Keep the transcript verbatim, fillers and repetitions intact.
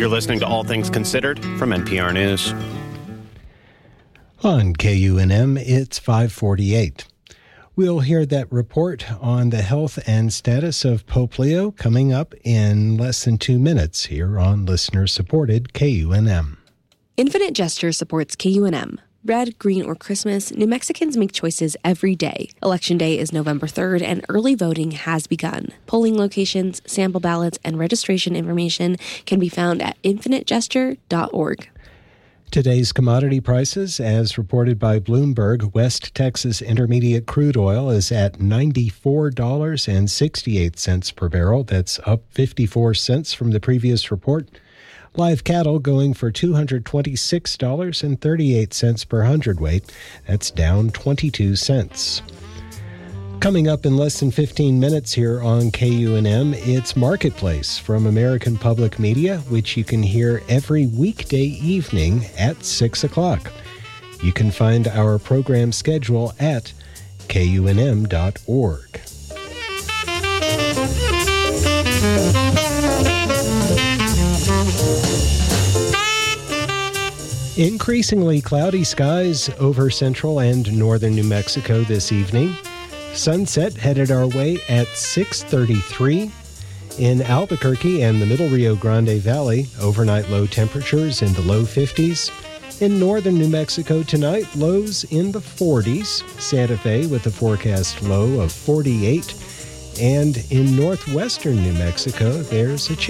You're listening to All Things Considered from N P R News. On K U N M, it's five forty-eight. We'll hear that report on the health and status of Pope Leo coming up in less than two minutes here on listener-supported K U N M. Infinite Gesture supports K U N M. Red, green, or Christmas, New Mexicans make choices every day. Election Day is November third, and early voting has begun. Polling locations, sample ballots, and registration information can be found at infinite gesture dot org. Today's commodity prices, as reported by Bloomberg, West Texas Intermediate crude oil is at ninety-four dollars and sixty-eight cents per barrel. That's up fifty-four cents from the previous report. Live cattle going for two hundred twenty-six dollars and thirty-eight cents per hundredweight. That's down twenty-two cents. Coming up in less than fifteen minutes here on K U N M, it's Marketplace from American Public Media, which you can hear every weekday evening at six o'clock. You can find our program schedule at K U N M dot org. Increasingly cloudy skies over central and northern New Mexico this evening. Sunset headed our way at six thirty-three. In Albuquerque and the Middle Rio Grande Valley, overnight low temperatures in the low fifties. In northern New Mexico tonight, lows in the forties. Santa Fe with a forecast low of forty-eight. And in northwestern New Mexico, there's a chance